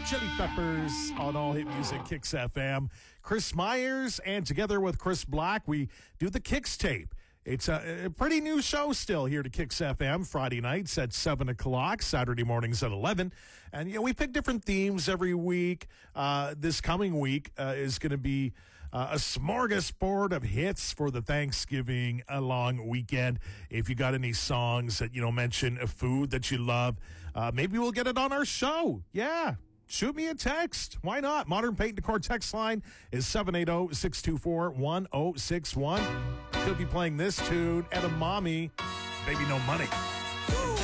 Chili Peppers on All Hit Music, Kicks FM. Chris Myers, and together with Chris Black, we do the Kicks tape. It's a pretty new show still here to Kicks FM, Friday nights at 7 o'clock, Saturday mornings at 11. And, we pick different themes every week. This coming week is going to be a smorgasbord of hits for the Thanksgiving long weekend. If you got any songs that, mention a food that you love, maybe we'll get it on our show. Yeah. Shoot me a text. Why not? Modern Paint Decor text line is 780-624-1061. Could be playing this tune, Edamame, Baby No Money.